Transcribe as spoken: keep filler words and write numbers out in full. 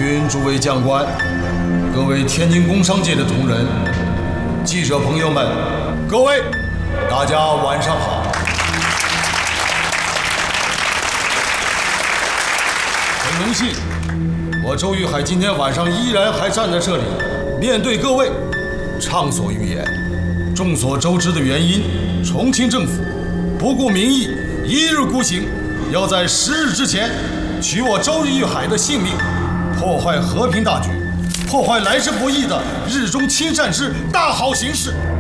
云诸位将官，各位天津工商界的同仁，记者朋友们，各位，大家晚上好。很荣幸，我周玉海今天晚上依然还站在这里，面对各位，畅所欲言。众所周知的原因，重庆政府不顾民意，一日孤行，要在十日之前取我周玉海的性命，破坏和平大局，破坏来之不易的日中亲善之大好形势。